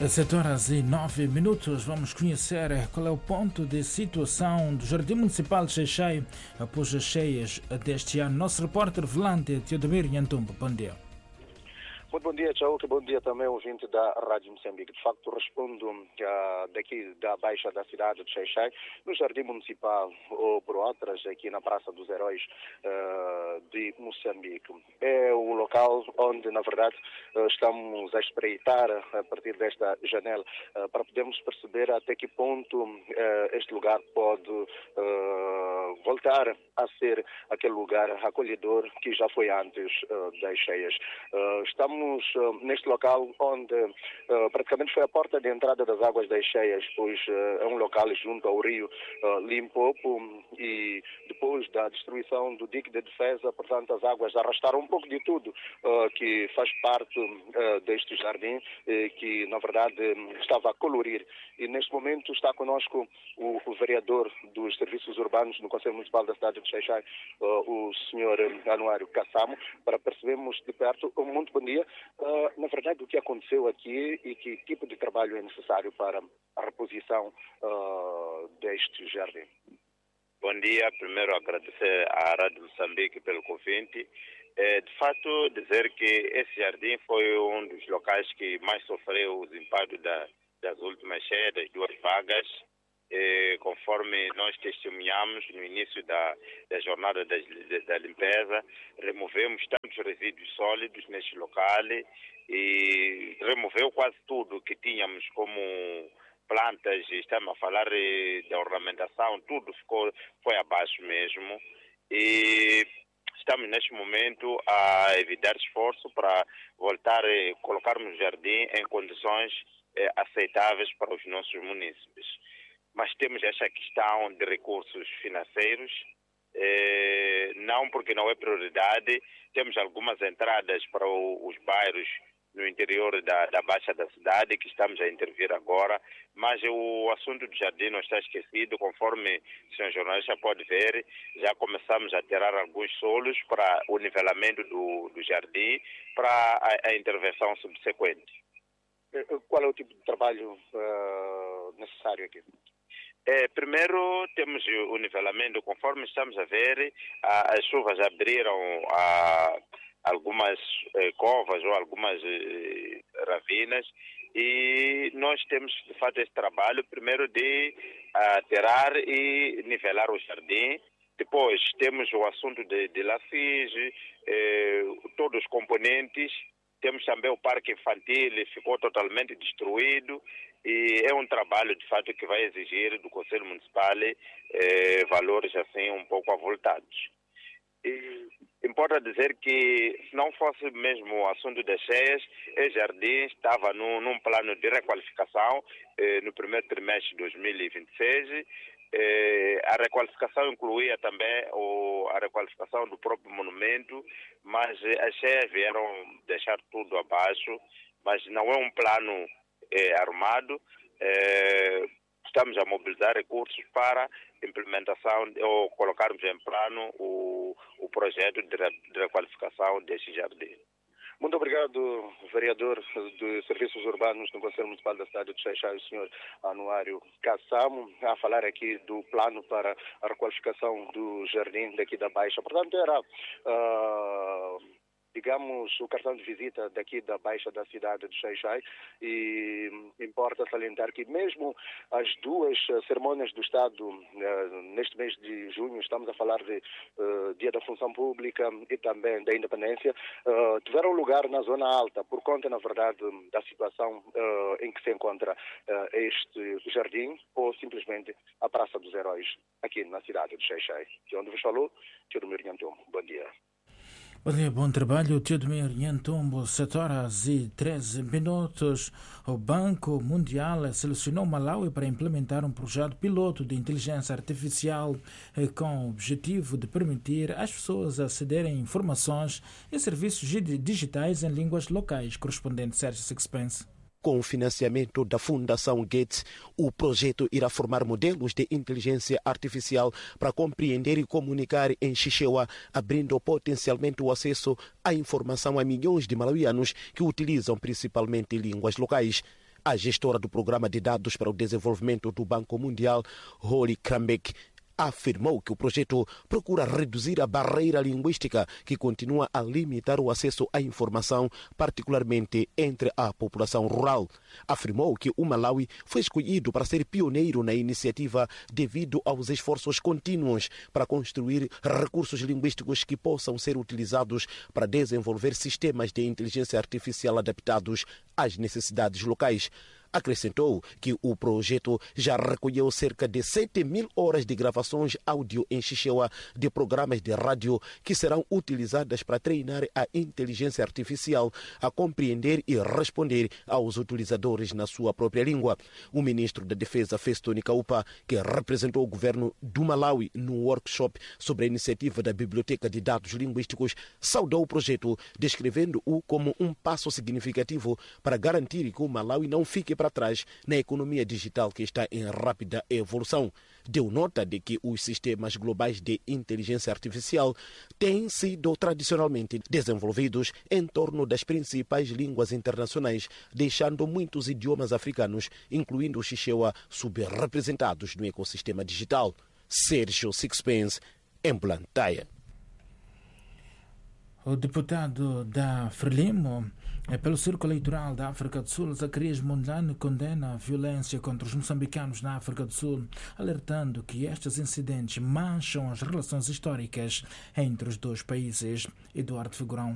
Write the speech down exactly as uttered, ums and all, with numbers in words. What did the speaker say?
sete horas e nove minutos, vamos conhecer qual é o ponto de situação do Jardim Municipal de Xai-Xai após as cheias deste ano. Nosso repórter volante, Teodomiro Nhantumbo, bom dia. Muito bom dia, Tchau, que bom dia também, ouvinte da Rádio Moçambique. De facto, respondo uh, daqui da Baixa da cidade de Xai-Xai, no Jardim Municipal, ou por outras, aqui na Praça dos Heróis uh, de Moçambique. É o local onde, na verdade, uh, estamos a espreitar a partir desta janela uh, para podermos perceber até que ponto uh, este lugar pode uh, voltar a ser aquele lugar acolhedor que já foi antes uh, das cheias. Uh, estamos uh, neste local onde uh, praticamente foi a porta de entrada das águas das cheias, pois uh, é um local junto ao rio uh, Limpopo, e depois da destruição do dique de defesa, portanto, as águas arrastaram um pouco de tudo uh, que faz parte uh, deste jardim, eh, que na verdade estava a colorir. E neste momento está conosco o, o vereador dos Serviços Urbanos no Conselho Municipal da cidade de Xai-Xai, uh, o senhor Anuário Kassamo, para percebermos de perto. Muito bom dia. Uh, na verdade, o que aconteceu aqui e que tipo de trabalho é necessário para a reposição uh, deste jardim? Bom dia. Primeiro, agradecer à Rádio Moçambique pelo convite. É, de fato, dizer que esse jardim foi um dos locais que mais sofreu os impactos da, das últimas cheias, das duas vagas. É, conforme nós testemunhamos no início da, da jornada da, da limpeza, removemos tantos resíduos sólidos neste local e removeu quase tudo que tínhamos como plantas, estamos a falar da ornamentação, tudo ficou, foi abaixo mesmo. E estamos neste momento a evitar esforço para voltar a colocarmos o jardim em condições eh, aceitáveis para os nossos munícipes. Mas temos esta questão de recursos financeiros, eh, não porque não é prioridade. Temos algumas entradas para o, os bairros no interior da, da Baixa da cidade que estamos a intervir agora, mas o assunto do jardim não está esquecido. Conforme o senhor jornalista pode ver, já começamos a tirar alguns solos para o nivelamento do, do jardim para a, a intervenção subsequente. Qual é o tipo de trabalho uh, necessário aqui? É, primeiro temos o nivelamento. Conforme estamos a ver, a, as chuvas abriram a, algumas eh, covas ou algumas eh, ravinas, e nós temos de fato esse trabalho primeiro de aterrar e nivelar o jardim. Depois temos o assunto de, de lafige, eh, todos os componentes. Temos também o parque infantil, ficou totalmente destruído, e é um trabalho, de fato, que vai exigir do Conselho Municipal eh, valores assim um pouco avultados. E importa dizer que, se não fosse mesmo o assunto das cheias, o jardim estava num, num plano de requalificação eh, no primeiro trimestre de dois mil e vinte e seis. Eh, a requalificação incluía também o, a requalificação do próprio monumento, mas eh, as cheias vieram deixar tudo abaixo, mas não é um plano eh, armado. Eh, estamos a mobilizar recursos para implementação ou colocarmos em plano o, o projeto de, re, de requalificação deste jardim. Muito obrigado, vereador de Serviços Urbanos no Conselho Municipal da cidade de Xai-Xai, o senhor Anuário Kassamo, a falar aqui do plano para a requalificação do jardim daqui da Baixa. Portanto, era, uh, digamos, o cartão de visita daqui da Baixa da cidade de Xai-Xai, e importa salientar que mesmo as duas cerimônias do Estado, uh, neste mês de junho, estamos a falar de uh, Dia da Função Pública e também da Independência, uh, tiveram lugar na Zona Alta, por conta, na verdade, da situação uh, em que se encontra uh, este jardim, ou simplesmente a Praça dos Heróis, aqui na cidade de Xai-Xai. De onde vos falou, Teodomiro Nhantumbo. Bom dia. Bom dia, bom trabalho, Teodomiro Nhantumbo. sete horas e treze minutos. O Banco Mundial selecionou Malawi para implementar um projeto piloto de inteligência artificial com o objetivo de permitir às pessoas acederem a informações e serviços digitais em línguas locais. Correspondente Sérgio Sixpence. Com o financiamento da Fundação Gates, o projeto irá formar modelos de inteligência artificial para compreender e comunicar em Xixewa, abrindo potencialmente o acesso à informação a milhões de malauianos que utilizam principalmente línguas locais. A gestora do Programa de Dados para o Desenvolvimento do Banco Mundial, Holly Krambeck, afirmou que o projeto procura reduzir a barreira linguística que continua a limitar o acesso à informação, particularmente entre a população rural. Afirmou que o Malawi foi escolhido para ser pioneiro na iniciativa devido aos esforços contínuos para construir recursos linguísticos que possam ser utilizados para desenvolver sistemas de inteligência artificial adaptados às necessidades locais. Acrescentou que o projeto já recolheu cerca de sete mil horas de gravações áudio em Xixewa de programas de rádio que serão utilizadas para treinar a inteligência artificial a compreender e responder aos utilizadores na sua própria língua. O ministro da Defesa, Festo Nikaupa, que representou o governo do Malawi no workshop sobre a iniciativa da Biblioteca de Dados Linguísticos, saudou o projeto, descrevendo-o como um passo significativo para garantir que o Malawi não fique para trás na economia digital que está em rápida evolução. Deu nota de que os sistemas globais de inteligência artificial têm sido tradicionalmente desenvolvidos em torno das principais línguas internacionais, deixando muitos idiomas africanos, incluindo o Xixewa, subrepresentados no ecossistema digital. Sérgio Sixpence, em Blantyre. O deputado da Frelimo, pelo Círculo Eleitoral da África do Sul, Zacarias Mondlane, condena a violência contra os moçambicanos na África do Sul, alertando que estes incidentes mancham as relações históricas entre os dois países. Eduardo Figurão